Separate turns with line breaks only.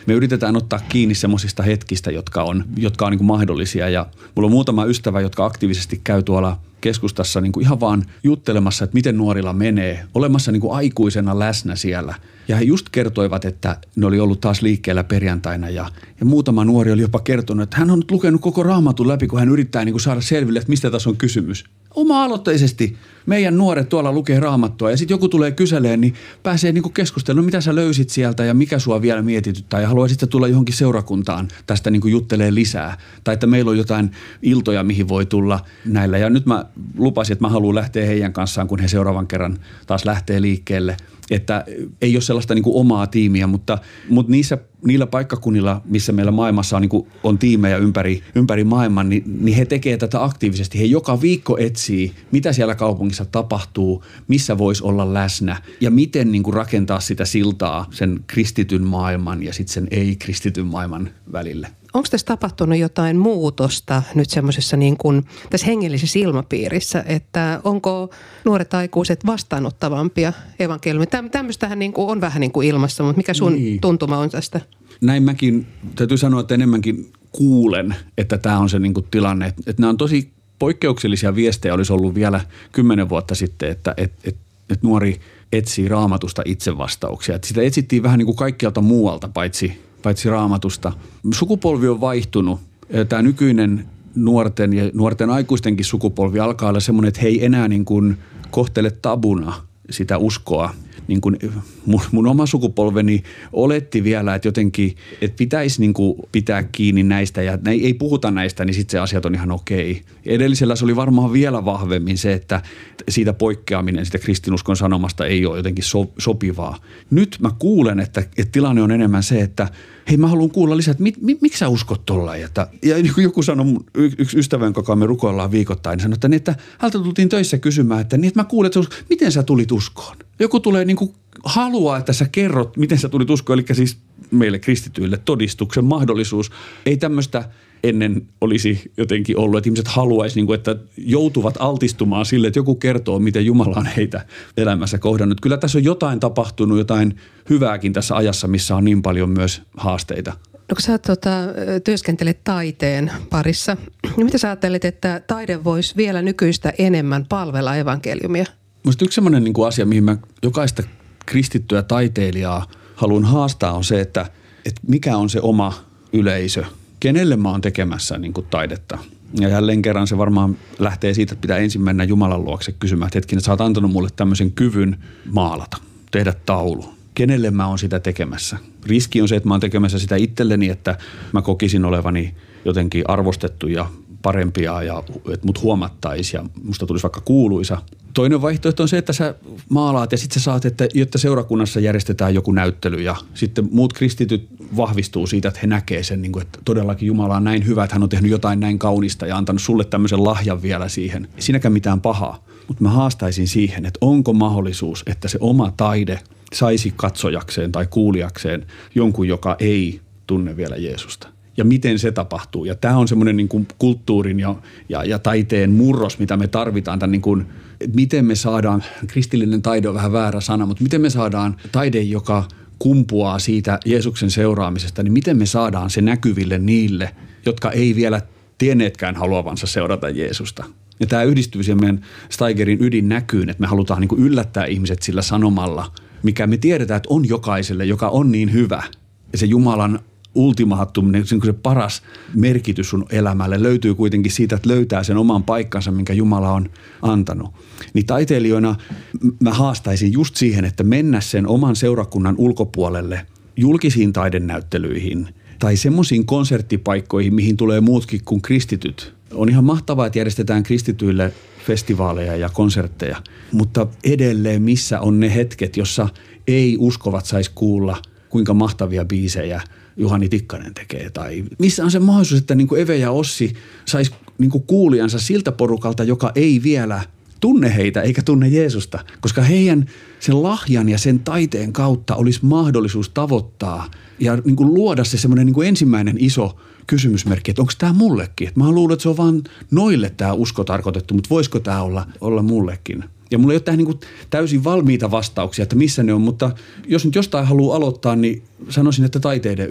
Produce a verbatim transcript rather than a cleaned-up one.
me yritetään ottaa kiinni semmoisista hetkistä, jotka on, jotka on niin kuin mahdollisia. Ja mulla on muutama ystävä, jotka aktiivisesti käy tuolla keskustassa niin kuin ihan vaan juttelemassa, että miten nuorilla menee, olemassa niin kuin aikuisena läsnä siellä. Ja he just kertoivat, että ne oli ollut taas liikkeellä perjantaina ja, ja muutama nuori oli jopa kertonut, että hän on nyt lukenut koko Raamatun läpi, kun hän yrittää niin kuin saada selville, että mistä tässä on kysymys. Oma-aloitteisesti meidän nuoret tuolla lukee Raamattua ja sitten joku tulee kyseleen, niin pääsee niin kuin keskustelemaan, no mitä sä löysit sieltä ja mikä sua vielä mietityttää ja haluaisit sä tulla johonkin seurakuntaan tästä niin kuin juttelee lisää. Tai että meillä on jotain iltoja, mihin voi tulla näillä. Ja nyt mä lupasin, että mä haluan lähteä heidän kanssaan, kun he seuraavan kerran taas lähtee liikkeelle. Että ei ole sellaista niin kuin omaa tiimiä, mutta, mutta niissä, niillä paikkakunnilla, missä meillä maailmassa on, niin kuin on tiimejä ympäri, ympäri maailman, niin, niin he tekevät tätä aktiivisesti. He joka viikko etsii, mitä siellä kaupungissa tapahtuu, missä voisi olla läsnä ja miten niin kuin rakentaa sitä siltaa sen kristityn maailman ja sitten sen ei-kristityn maailman välille.
Onko tässä tapahtunut jotain muutosta nyt semmoisessa niin kuin tässä hengellisessä ilmapiirissä, että onko nuoret aikuiset vastaanottavampia evankeliumia? Tämmöistähän niin kuin on vähän niin kuin ilmassa, mutta mikä sun niin. tuntuma on tästä?
Näin mäkin, täytyy sanoa, että enemmänkin kuulen, että tämä on se niin kuin tilanne. Että, että nämä on tosi poikkeuksellisia viestejä, olisi ollut vielä kymmenen vuotta sitten, että, että, että, että nuori etsii Raamatusta itse vastauksia. Että sitä etsittiin vähän niin kuin kaikkialta muualta, paitsi paitsi Raamatusta. Sukupolvi on vaihtunut. Tämä nykyinen nuorten ja nuorten aikuistenkin sukupolvi alkaa olla semmoinen, että he ei enää niin kuin kohtele tabuna sitä uskoa. Niin kuin mun, mun oma sukupolveni oletti vielä, että jotenkin, että pitäisi niin kuin pitää kiinni näistä ja ei, ei puhuta näistä, niin sitten se asiat on ihan okei. Edellisellä se oli varmaan vielä vahvemmin se, että siitä poikkeaminen, sitä kristinuskon sanomasta ei ole jotenkin so, sopivaa. Nyt mä kuulen, että, että tilanne on enemmän se, että hei, mä haluan kuulla lisää, että mi, mi, miksi sä uskot tollain? Ja joku sanoi, yksi ystävä, jonka me rukoillaan viikoittain, sanoi, että, niin, että häneltä tultiin töissä kysymään, että, niin, että mä kuulen, että sä, miten sä tulit uskoon? Joku tulee niin kuin haluaa, että sä kerrot, miten sä tulit uskoon, eli siis meille kristityille todistuksen mahdollisuus. Ei tämmöistä ennen olisi jotenkin ollut, että ihmiset haluaisi, niin kuin, että joutuvat altistumaan sille, että joku kertoo, miten Jumala on heitä elämässä kohdannut. Kyllä tässä on jotain tapahtunut, jotain hyvääkin tässä ajassa, missä on niin paljon myös haasteita.
No kun sä tota, työskentelet taiteen parissa, niin mitä sä ajattelet, että taide voisi vielä nykyistä enemmän palvella evankeliumia?
Mielestäni yksi sellainen niin kuin asia, mihin mä jokaista kristittyä taiteilijaa haluan haastaa, on se, että, että mikä on se oma yleisö. Kenelle mä oon tekemässä niin kuin taidetta. Ja jälleen kerran se varmaan lähtee siitä, että pitää ensin mennä Jumalan luokse kysymään, että hetkinen, sä oot antanut mulle tämmöisen kyvyn maalata, tehdä taulu. Kenelle mä oon sitä tekemässä? Riski on se, että mä oon tekemässä sitä itselleni, että mä kokisin olevani jotenkin arvostettu ja parempia ja että mut huomattaisiin ja musta tulisi vaikka kuuluisa. Toinen vaihtoehto on se, että sä maalaat ja sitten sä saat, että jotta seurakunnassa järjestetään joku näyttely ja sitten muut kristityt vahvistuu siitä, että he näkee sen, että todellakin Jumala on näin hyvä, että hän on tehnyt jotain näin kaunista ja antanut sulle tämmöisen lahjan vielä siihen. Siinäkään mitään pahaa, mutta mä haastaisin siihen, että onko mahdollisuus, että se oma taide saisi katsojakseen tai kuulijakseen jonkun, joka ei tunne vielä Jeesusta. Ja miten se tapahtuu. Ja tämä on semmoinen niin kuin kulttuurin ja, ja, ja taiteen murros, mitä me tarvitaan. Tämän niin kuin, miten me saadaan, kristillinen taide on vähän väärä sana, mutta miten me saadaan taide, joka kumpuaa siitä Jeesuksen seuraamisesta, niin miten me saadaan se näkyville niille, jotka ei vielä tienneetkään haluavansa seurata Jeesusta. Ja tämä yhdistyy siihen meidän Steigerin ydin-näkyyn, että me halutaan niin kuin yllättää ihmiset sillä sanomalla, mikä me tiedetään, että on jokaiselle, joka on niin hyvä. Ja se Jumalan ultimaattuminen, se paras merkitys sun elämälle löytyy kuitenkin siitä, että löytää sen oman paikkansa, minkä Jumala on antanut. Niin taiteilijoina mä haastaisin just siihen, että mennä sen oman seurakunnan ulkopuolelle julkisiin taidenäyttelyihin tai semmoisiin konserttipaikkoihin, mihin tulee muutkin kuin kristityt. On ihan mahtavaa, että järjestetään kristityille festivaaleja ja konsertteja, mutta edelleen missä on ne hetket, jossa ei uskovat saisi kuulla, kuinka mahtavia biisejä Juhani Tikkanen tekee. Tai missä on se mahdollisuus, että niin kuin Eve ja Ossi sais niin kuin kuulijansa siltä porukalta, joka ei vielä tunne heitä eikä tunne Jeesusta. Koska heidän sen lahjan ja sen taiteen kautta olisi mahdollisuus tavoittaa ja niin kuin luoda se semmoinen niin kuin ensimmäinen iso kysymysmerkki, että onko tämä mullekin. Että mä luulen, että se on vaan noille tämä usko tarkoitettu, mutta voisiko tämä olla, olla mullekin. Ja mulla ei ole tähän niin kuin täysin valmiita vastauksia, että missä ne on, mutta jos nyt jostain haluaa aloittaa, niin sanoisin, että taiteiden